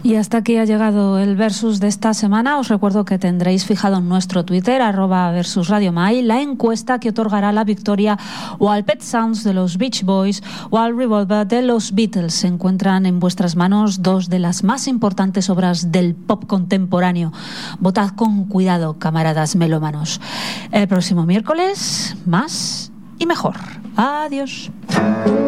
Y hasta aquí ha llegado el Versus de esta semana. Os recuerdo que tendréis fijado en nuestro Twitter, @VersusRadioMai, la encuesta que otorgará la victoria o al Pet Sounds de los Beach Boys o al Revolver de los Beatles. Se encuentran en vuestras manos dos de las más importantes obras del pop contemporáneo. Votad con cuidado, camaradas melómanos. El próximo miércoles, más y mejor. Adiós.